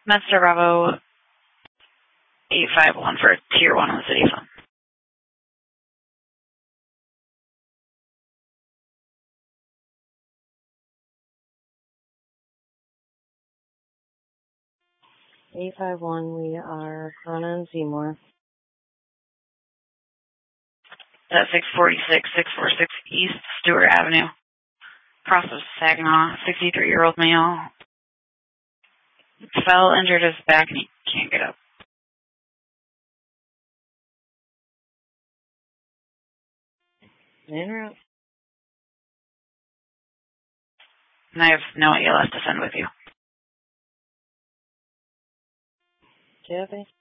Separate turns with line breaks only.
Master Bravo 851 for Tier 1 on the city phone.
We are Corona and Seymour.
That's 646, 646 East Stewart Avenue. Cross of Saginaw, 63-year-old male. Fell, injured his back, and he can't get up.
En route.
And I have no ELS to send with you.
Do you have any